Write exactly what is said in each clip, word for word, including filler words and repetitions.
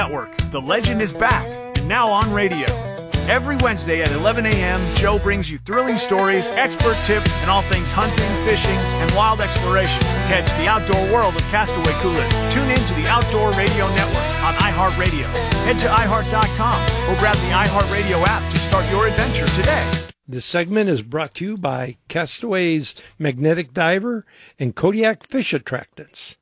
Network. The legend is back, and now on radio. Every Wednesday at eleven a.m., Joe brings you thrilling stories, expert tips, and all things hunting, fishing, and wild exploration. Catch the outdoor world of Castaway Coulis. Tune in to the Outdoor Radio Network on iHeartRadio. Head to i heart dot com or grab the iHeartRadio app to start your adventure today. This segment is brought to you by Castaway's Magnetic Diver and Kodiak Fish Attractants.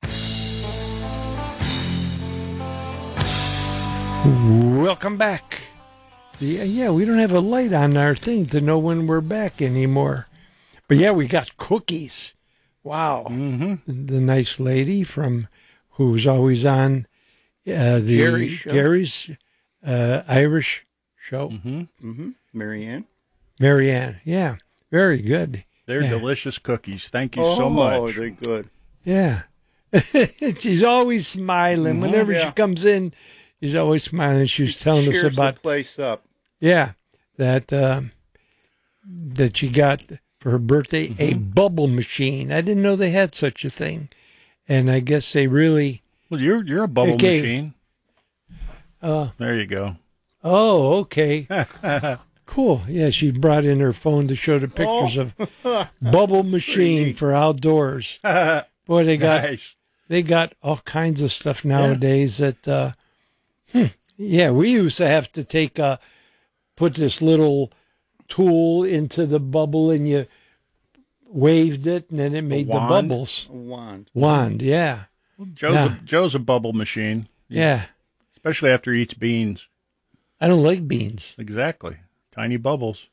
Welcome back. The, yeah, we don't have a light on our thing to know when we're back anymore. But yeah, we got cookies. Wow. Mm-hmm. The nice lady from who's always on uh, the Jerry show. Gary's uh, Irish show. Mm-hmm. Mm-hmm. Marianne. Marianne, yeah. Very good. They're yeah. delicious cookies. Thank you oh, so much. Oh, they're good. Yeah. She's always smiling. Mm-hmm, Whenever yeah. she comes in, she's always smiling. She was telling us about the place up. Yeah, that um, that she got for her birthday mm-hmm. a bubble machine. I didn't know they had such a thing, and I guess they really. Well, you're you're a bubble okay. machine. Uh, there you go. Oh, okay. Cool. Yeah, she brought in her phone to show the pictures oh. of bubble machine for outdoors. Boy, they got nice. they got all kinds of stuff nowadays yeah. that. Uh, hmm, yeah, we used to have to take a. Put this little tool into the bubble and you waved it and then it made the bubbles. A wand. Wand, yeah. Well, Joe's, yeah. A, Joe's a bubble machine. Yeah. Especially after he eats beans. I don't like beans. Exactly. Tiny bubbles.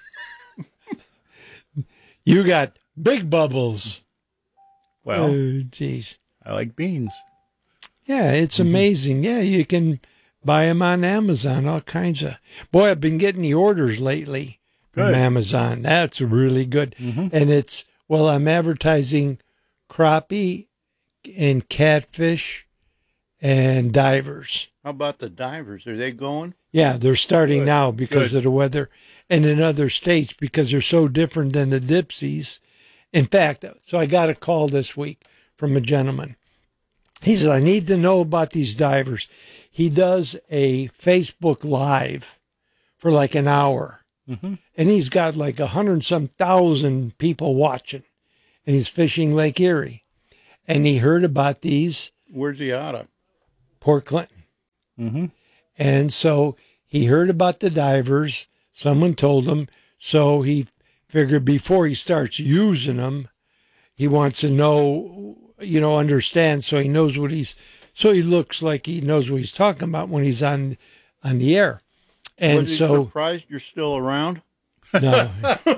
You got big bubbles. Well, oh, jeez. I like beans. Yeah, it's mm-hmm. amazing. Yeah, you can buy them on Amazon, all kinds of. Boy, I've been getting the orders lately good. from Amazon. That's really good. Mm-hmm. And it's, well, I'm advertising crappie and catfish and divers. How about the divers? Are they going? Yeah, they're starting good. now because good. of the weather. And in other states, because they're so different than the dipsies. In fact, so I got a call this week from a gentleman. He said, I need to know about these divers. He does a Facebook Live for like an hour. Mm-hmm. And he's got like a hundred and some thousand people watching. And he's fishing Lake Erie. And he heard about these. Where's he out of? Port Clinton. Mm-hmm. And so he heard about the divers. Someone told him. So he figured before he starts using them, he wants to know, you know, understand so he knows what he's, so he looks like he knows what he's talking about when he's on on the air. And Was he so surprised you're still around? No.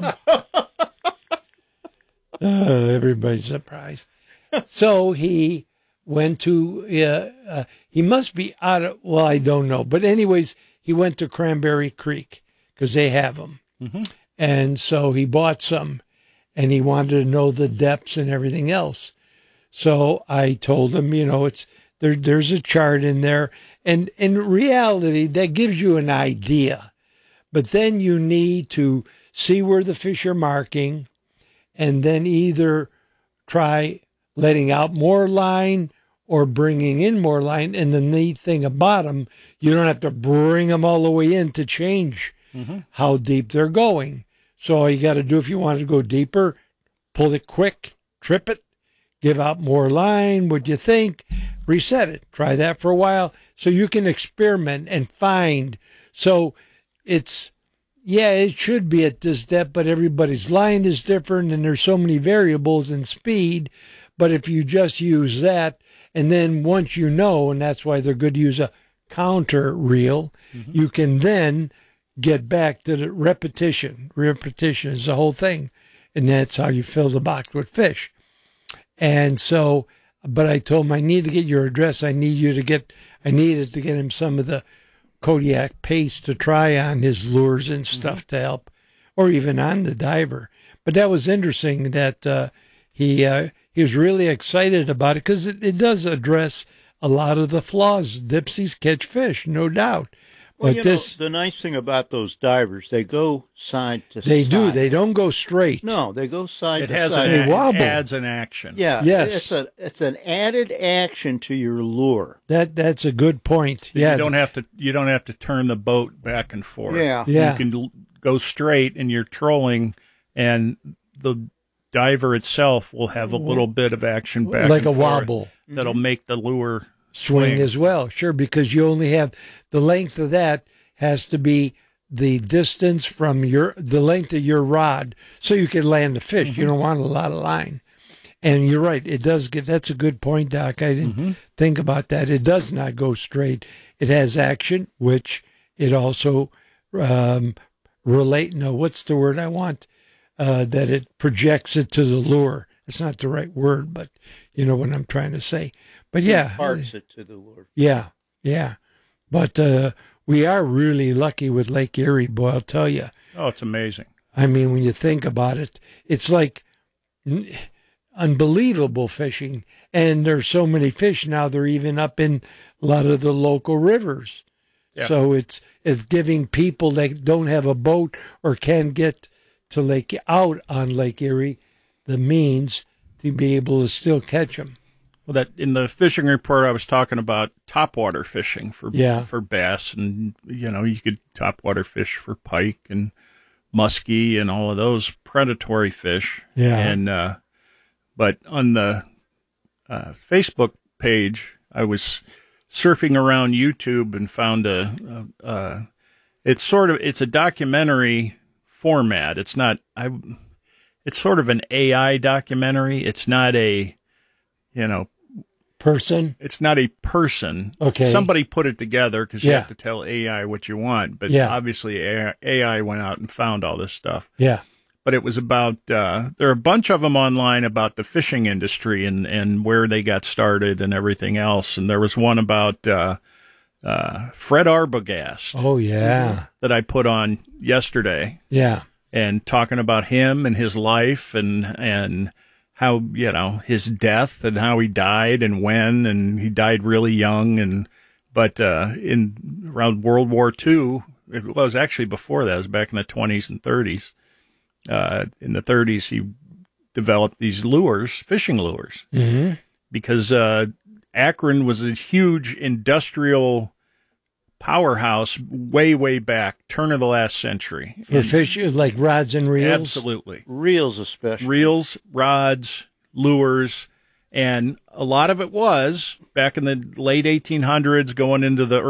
uh, everybody's surprised. So he went to, uh, uh, he must be out of, well, I don't know. But anyways, he went to Cranberry Creek because they have them. Mm-hmm. And so he bought some and he wanted to know the depths and everything else. So I told him, you know, it's there. There's a chart in there. And in reality, that gives you an idea. But then you need to see where the fish are marking and then either try letting out more line or bringing in more line. And the neat thing about them, you don't have to bring them all the way in to change mm-hmm. how deep they're going. So all you got to do if you want to go deeper, pull it quick, trip it, give out more line. What do you think? Reset it. Try that for a while so you can experiment and find. So it's, yeah, it should be at this depth, but everybody's line is different and there's so many variables in speed. But if you just use that, and then once you know, and that's why they're good to use a counter reel, mm-hmm. you can then get back to the repetition. Repetition is the whole thing. And that's how you fill the box with fish. And so, but I told him, I need to get your address. I need you to get, I needed to get him some of the Kodiak paste to try on his lures and stuff mm-hmm. to help, or even on the diver. But that was interesting that uh, he uh, he was really excited about it because it, it does address a lot of the flaws. Dipsies catch fish, no doubt. Well, But you this- know, the nice thing about those divers, they go side to They side. do. They don't go straight. No, they go side It to has side. They an wobble. it adds an action. Yeah, Yes. it's a it's an added action to your lure. That that's a good point. Yeah. You don't have to. You don't have to turn the boat back and forth. Yeah. Yeah. You can l- go straight, and you're trolling, and the diver itself will have a little bit of action back, like and a forth wobble. that'll make the lure Swing swing. as well. Sure, because you only have the length of that has to be the distance from your the length of your rod, so you can land the fish. Mm-hmm. You don't want a lot of line. And you're right. It does get. That's a good point, Doc. I didn't Mm-hmm. think about that. It does not go straight. It has action, which it also um, relate. No, what's the word I want? Uh, that it projects it to the lure. It's not the right word, but you know what I'm trying to say. But yeah, Parts it to the lure. yeah, yeah. But uh, we are really lucky with Lake Erie, boy, I'll tell you. Oh, it's amazing. I mean, when you think about it, it's like n- unbelievable fishing. And there's so many fish now, they're even up in a lot of the local rivers. Yeah. So it's it's giving people that don't have a boat or can't get to Lake out on Lake Erie the means to be able to still catch them. Well, that in the fishing report, I was talking about topwater fishing for Yeah. for bass, and you know you could topwater fish for pike and muskie and all of those predatory fish. Yeah. And uh, but on the uh, Facebook page, I was surfing around YouTube and found a, a, a it's sort of it's a documentary format. It's not I. It's sort of an A I documentary. It's not a, you know, Person? it's not a person. Okay. Somebody put it together because you Yeah. have to tell A I what you want. But Yeah. obviously A I, A I went out and found all this stuff. Yeah. But it was about, uh, there are a bunch of them online about the fishing industry and, and where they got started and everything else. And there was one about uh, uh, Fred Arbogast Oh, yeah. that I put on yesterday. Yeah. And talking about him and his life and and how, you know, his death and how he died and when, and he died really young. And but uh, in around World War Two, it was actually before that, it was back in the twenties and thirties. Uh, in the thirties, he developed these lures, fishing lures, Mm-hmm. because uh, Akron was a huge industrial powerhouse way, way back, turn of the last century. For And- fish, like rods and reels? Absolutely. Reels especially. Reels, rods, lures, and a lot of it was back in the late eighteen hundreds going into the